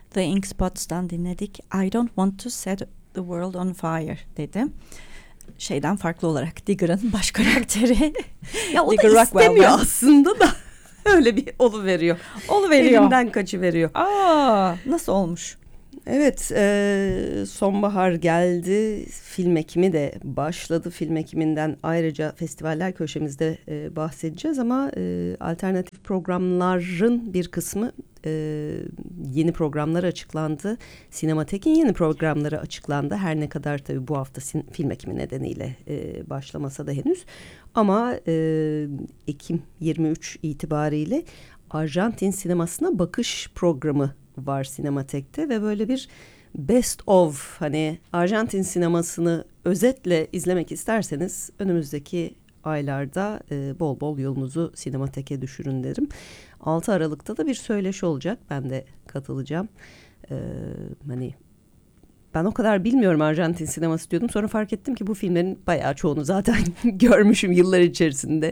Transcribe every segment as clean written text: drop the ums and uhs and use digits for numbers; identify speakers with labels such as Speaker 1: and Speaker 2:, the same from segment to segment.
Speaker 1: The Ink Spots'tan dinledik. I don't want to set the world on fire dedi. Şeyden farklı olarak Digger'ın baş karakteri.
Speaker 2: Ya o
Speaker 1: Digger
Speaker 2: da
Speaker 1: Rockwell'dan.
Speaker 2: istemiyor aslında da öyle bir oluveriyor. Elinden kaçıveriyor.
Speaker 1: Nasıl olmuş?
Speaker 2: Evet, sonbahar geldi. Film ekimi de başladı. Film ekiminden ayrıca festivaller köşemizde bahsedeceğiz ama alternatif programların bir kısmı yeni programlar açıklandı. Sinematek'in yeni programları açıklandı. Her ne kadar tabii bu hafta film ekimi nedeniyle başlamasa da henüz. Ama Ekim 23 itibariyle Arjantin sinemasına bakış programı var Sinematek'te ve böyle bir best of, hani Arjantin sinemasını özetle izlemek isterseniz önümüzdeki aylarda bol bol yolunuzu Sinematek'e düşürün derim. 6 Aralık'ta da bir söyleşi olacak. Ben de katılacağım. Hani ben o kadar bilmiyorum Arjantin sineması diyordum. Sonra fark ettim ki bu filmlerin bayağı çoğunu zaten görmüşüm yıllar içerisinde.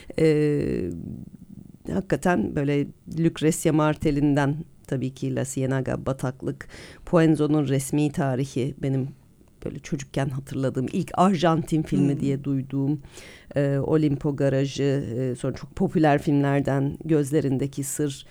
Speaker 2: Hakikaten böyle Lucrecia Martel'inden tabii ki La Ciénaga, Bataklık, Puenzo'nun Resmi Tarihi, benim böyle çocukken hatırladığım ilk Arjantin filmi diye duyduğum, Olimpo Garajı, sonra çok popüler filmlerden Gözlerindeki Sır,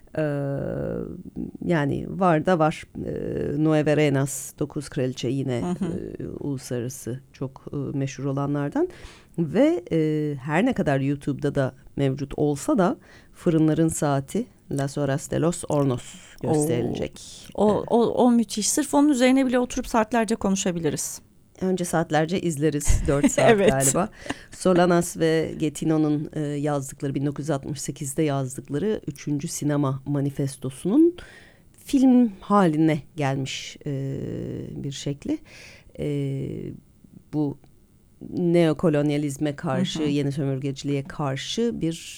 Speaker 2: yani var da var. Nueve Reinas, Dokuz Kraliçe yine uluslararası çok meşhur olanlardan ve her ne kadar YouTube'da da mevcut olsa da Fırınların Saati, Las Horas de los Hornos gösterilecek.
Speaker 1: O müthiş. Sırf onun üzerine bile oturup saatlerce konuşabiliriz.
Speaker 2: Önce saatlerce izleriz. 4 saat
Speaker 1: evet.
Speaker 2: Galiba. Solanas ve Getino'nun yazdıkları, 1968'de yazdıkları 3. Sinema Manifestosu'nun film haline gelmiş bir şekli. Bu neokolonyalizme karşı, yeni sömürgeciliğe karşı bir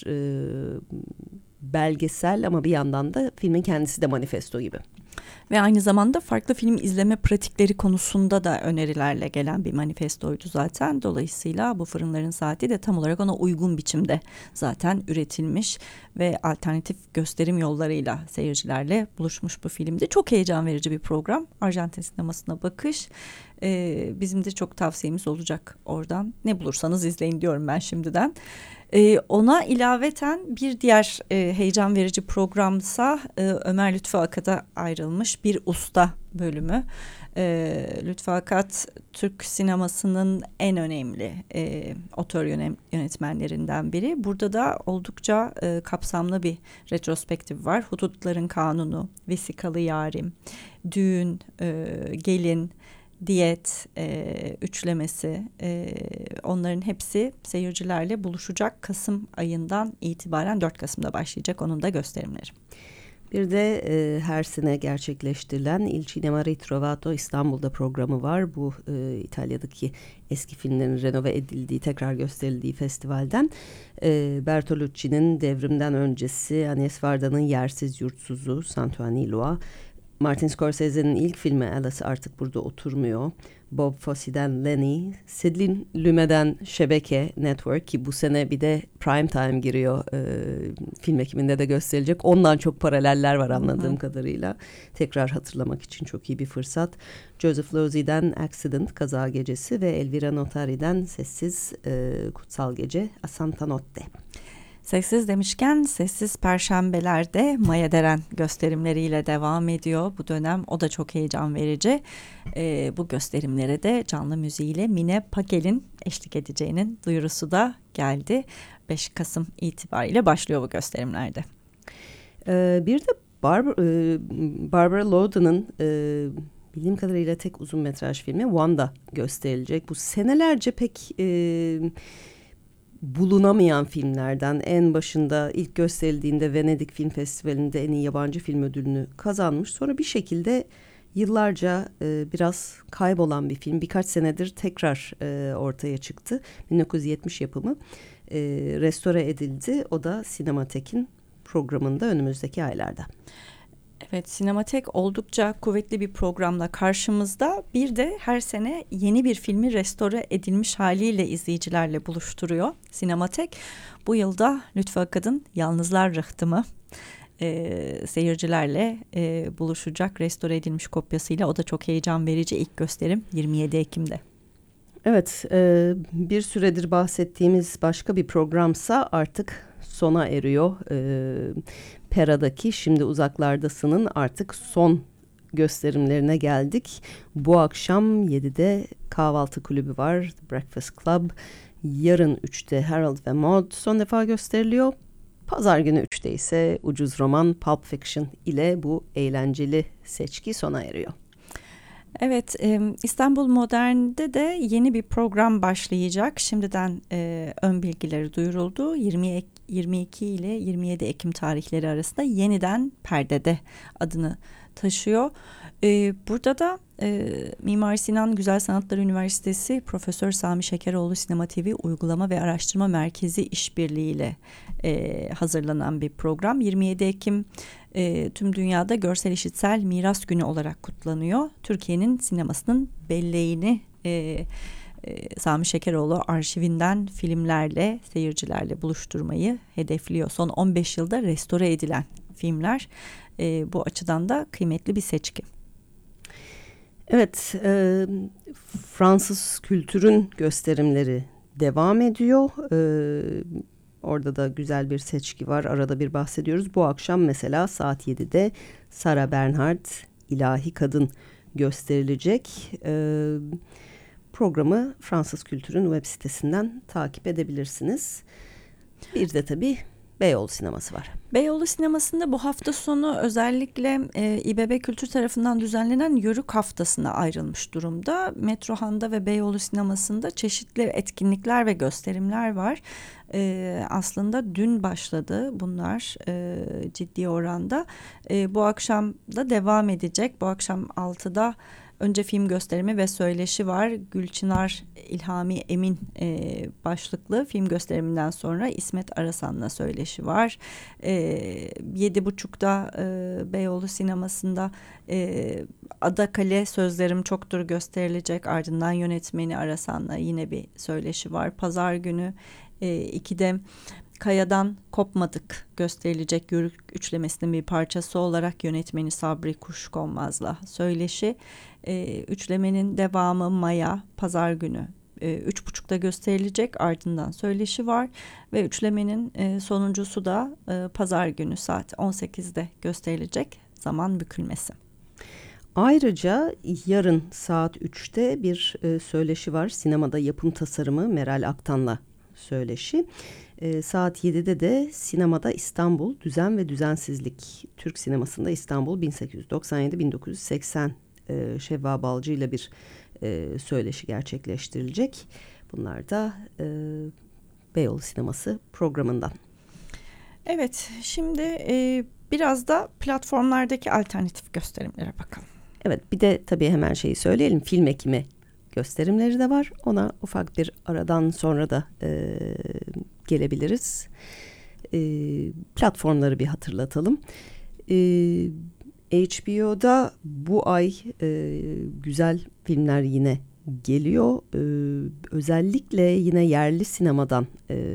Speaker 2: belgesel ama bir yandan da filmin kendisi de manifesto gibi.
Speaker 1: Ve aynı zamanda farklı film izleme pratikleri konusunda da önerilerle gelen bir manifestoydu zaten. Dolayısıyla bu Fırınların Saati de tam olarak ona uygun biçimde zaten üretilmiş ve alternatif gösterim yollarıyla seyircilerle buluşmuş bu filmdi. Çok heyecan verici bir program. Arjantin sinemasına bakış. Bizim de çok tavsiyemiz olacak oradan. Ne bulursanız izleyin diyorum ben şimdiden. Ona ilaveten bir diğer heyecan verici programsa Ömer Lütfü Akat'a ayrılmış Bir Usta bölümü. Lütfü Akat Türk sinemasının en önemli otör yönetmenlerinden biri. Burada da oldukça kapsamlı bir retrospektif var. Hudutların Kanunu, Vesikalı Yarim, Düğün, Gelin, Diyet üçlemesi, onların hepsi seyircilerle buluşacak. Kasım ayından itibaren 4 Kasım'da başlayacak onun da gösterimleri.
Speaker 2: Bir de her sene gerçekleştirilen Il Cinema Ritrovato İstanbul'da programı var. Bu İtalya'daki eski filmlerin renove edildiği, tekrar gösterildiği festivalden. Bertolucci'nin Devrimden Öncesi, Agnes Varda'nın Yersiz Yurtsuzu, Santuanilua, Martin Scorsese'nin ilk filmi Alice Artık Burada Oturmuyor, Bob Fosse'den Lenny, Céline Lumet'den Şebeke Network, ki bu sene bir de Prime Time giriyor, film ekiminde de gösterilecek. Ondan çok paraleller var anladığım kadarıyla. Tekrar hatırlamak için çok iyi bir fırsat. Joseph Losey'den Accident, Kaza Gecesi ve Elvira Notari'den Sessiz Kutsal Gece, A Santa Notte.
Speaker 1: Sessiz demişken Sessiz Perşembeler'de Maya Deren gösterimleriyle devam ediyor bu dönem. O da çok heyecan verici. Bu gösterimlere de canlı müziğiyle Mine Pakel'in eşlik edeceğinin duyurusu da geldi. 5 Kasım itibariyle başlıyor bu gösterimlerde.
Speaker 2: Bir de Barbara Loden'ın bildiğim kadarıyla tek uzun metraj filmi Wanda gösterilecek. Bu senelerce pek bulunamayan filmlerden. En başında ilk gösterildiğinde Venedik Film Festivali'nde en iyi yabancı film ödülünü kazanmış. Sonra bir şekilde yıllarca biraz kaybolan bir film. Birkaç senedir tekrar ortaya çıktı. 1970 yapımı restore edildi. O da Sinematek'in programında önümüzdeki aylarda.
Speaker 1: Evet, Sinematek oldukça kuvvetli bir programla karşımızda. Bir de her sene yeni bir filmi restore edilmiş haliyle izleyicilerle buluşturuyor Sinematek. Bu yılda Lütfü Akat'ın Yalnızlar Rıhtımı seyircilerle buluşacak restore edilmiş kopyasıyla. O da çok heyecan verici. İlk gösterim 27 Ekim'de.
Speaker 2: Evet, bir süredir bahsettiğimiz başka bir programsa artık sona eriyor. Pera'daki Şimdi Uzaklardasın'ın artık son gösterimlerine geldik. Bu akşam 7'de Kahvaltı Kulübü var, The Breakfast Club. Yarın 3'te Harold ve Maude son defa gösteriliyor. Pazar günü 3'te ise ucuz roman Pulp Fiction ile bu eğlenceli seçki sona eriyor.
Speaker 1: Evet, İstanbul Modern'de de yeni bir program başlayacak. Şimdiden ön bilgileri duyuruldu. 22 ile 27 Ekim tarihleri arasında Yeniden Perdede adını taşıyor. Burada da Mimar Sinan Güzel Sanatlar Üniversitesi Profesör Sami Şekeroğlu Sinema TV Uygulama ve Araştırma Merkezi işbirliğiyle hazırlanan bir program. 27 Ekim tüm dünyada Görsel İşitsel Miras Günü olarak kutlanıyor. Türkiye'nin sinemasının belleğini Sami Şekeroğlu arşivinden filmlerle, seyircilerle buluşturmayı hedefliyor. Son 15 yılda restore edilen filmler bu açıdan da kıymetli bir seçki.
Speaker 2: Evet, Fransız kültürün gösterimleri devam ediyor. Orada da güzel bir seçki var. Arada bir bahsediyoruz. Bu akşam mesela saat 7'de Sarah Bernhardt İlahi Kadın gösterilecek. Programı Fransız kültürün web sitesinden takip edebilirsiniz. Bir de tabii Beyoğlu Sineması var.
Speaker 1: Beyoğlu Sineması'nda bu hafta sonu özellikle İBB Kültür tarafından düzenlenen Yörük Haftası'na ayrılmış durumda. Metrohan'da ve Beyoğlu Sineması'nda çeşitli etkinlikler ve gösterimler var. Aslında dün başladı bunlar ciddi oranda. Bu akşam da devam edecek. Bu akşam 6'da önce film gösterimi ve söyleşi var. Gülçınar İlhami Emin başlıklı film gösteriminden sonra İsmet Arasan'la söyleşi var. 7.30'da Beyoğlu Sineması'nda Adakale Sözlerim Çoktur gösterilecek. Ardından yönetmeni Arasan'la yine bir söyleşi var. Pazar günü 2'de Kaya'dan Kopmadık gösterilecek Yörük üçlemesinin bir parçası olarak yönetmeni Sabri Kuşkonmaz'la söyleşi. Üçlemenin devamı Maya pazar günü 3.30'da gösterilecek, ardından söyleşi var ve üçlemenin sonuncusu da pazar günü saat 18'de gösterilecek Zaman Bükülmesi. Ayrıca
Speaker 2: yarın saat 3'te bir söyleşi var. Sinemada yapım tasarımı Meral Aktan'la söyleşi. Saat 7'de de Sinemada İstanbul Düzen ve Düzensizlik, Türk sinemasında İstanbul 1897-1980 Şevva Balcı ile bir söyleşi gerçekleştirilecek. Bunlar da Beyoğlu Sineması programından.
Speaker 1: Evet, şimdi biraz da platformlardaki alternatif gösterimlere bakalım.
Speaker 2: Evet, bir de tabii hemen şeyi söyleyelim. Film Ekimi gösterimleri de var. Ona ufak bir aradan sonra da gelebiliriz. Platformları bir hatırlatalım. HBO'da bu ay güzel filmler yine geliyor. Özellikle yine yerli sinemadan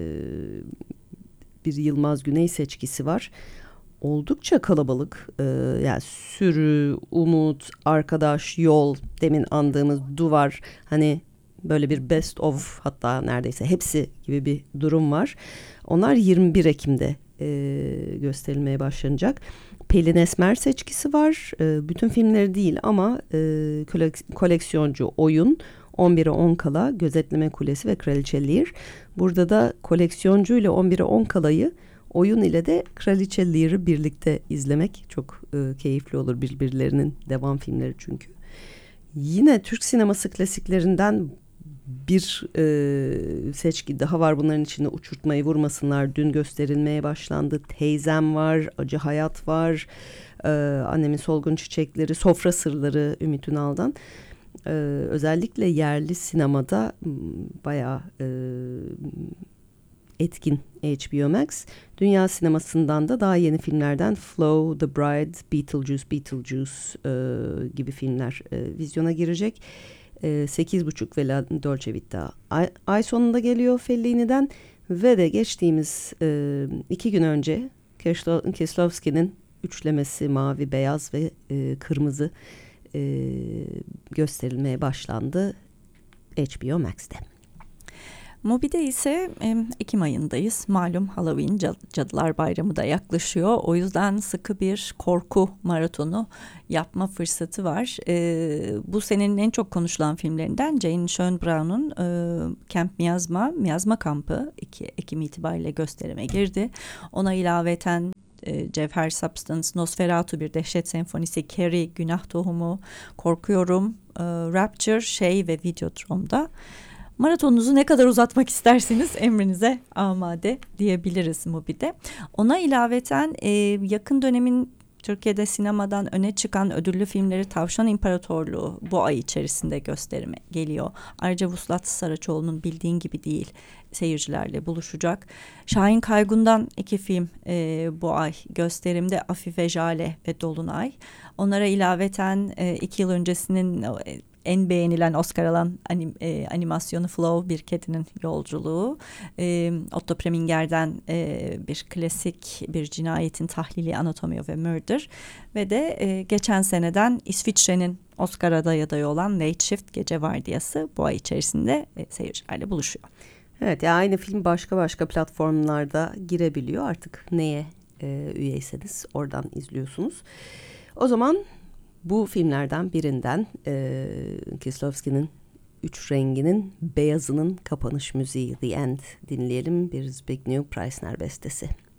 Speaker 2: bir Yılmaz Güney seçkisi var. Oldukça kalabalık. Yani Sürü, Umut, Arkadaş, Yol, demin andığımız Duvar, hani böyle bir best of, hatta neredeyse hepsi gibi bir durum var. Onlar 21 Ekim'de gösterilmeye başlanacak. Pelin Esmer seçkisi var. Bütün filmleri değil ama koleksiyoncu Oyun, 11'e 10 kala, Gözetleme Kulesi ve Kraliçe Lear. Burada da koleksiyoncu ile 11'e 10 kalayı, Oyun ile de Kraliçe Lear'ı birlikte izlemek çok keyifli olur. Birbirlerinin devam filmleri çünkü. Yine Türk sineması klasiklerinden bir seçki daha var. Bunların içinde Uçurtmayı Vurmasınlar dün gösterilmeye başlandı. Teyzem var, Acı Hayat var, Annemin Solgun Çiçekleri, Sofra Sırları Ümit Ünal'dan. Özellikle yerli sinemada bayağı etkin HBO Max. Dünya sinemasından da daha yeni filmlerden Flow, The Bride, Beetlejuice gibi filmler vizyona girecek. 8.30 ve La Dolce Vita ay sonunda geliyor Fellini'den ve de geçtiğimiz 2 gün önce Kieslowski'nin üçlemesi mavi, beyaz ve kırmızı gösterilmeye başlandı HBO Max'te.
Speaker 1: Mubi'de ise Ekim ayındayız. Malum Halloween, Cadılar Bayramı da yaklaşıyor. O yüzden sıkı bir korku maratonu yapma fırsatı var. Bu senenin en çok konuşulan filmlerinden Jane Schönbrau'nun Camp Miasma Kampı 2 Ekim itibariyle gösterime girdi. Ona ilaveten Cevher Substance, Nosferatu bir Dehşet Senfonisi, Carrie, Günah Tohumu, Korkuyorum, Rapture, ve Videodrome'da. Maratonunuzu ne kadar uzatmak isterseniz emrinize amade diyebiliriz Mubi'de. Ona ilaveten yakın dönemin Türkiye'de sinemadan öne çıkan ödüllü filmleri Tavşan İmparatorluğu bu ay içerisinde gösterime geliyor. Ayrıca Vuslat Saraçoğlu'nun Bildiğin Gibi Değil seyircilerle buluşacak. Şahin Kaygun'dan 2 film bu ay gösterimde, Afife Jale ve Dolunay. Onlara ilaveten 2 yıl öncesinin en beğenilen Oscar alan animasyonu Flow, Bir Kedinin Yolculuğu, Otto Preminger'den bir klasik bir cinayetin tahlili Anatomy of a Murder ve de geçen seneden İsviçre'nin Oscar adayı olan Late Shift Gece Vardiyası bu ay içerisinde seyircilerle buluşuyor.
Speaker 2: Evet, yani aynı film başka platformlarda girebiliyor. Artık neye üyeyseniz oradan izliyorsunuz. O zaman bu filmlerden birinden Kieslowski'nin Üç Renginin Beyazı'nın kapanış müziği The End dinleyelim. Bir Zbigniew Preissner bestesi.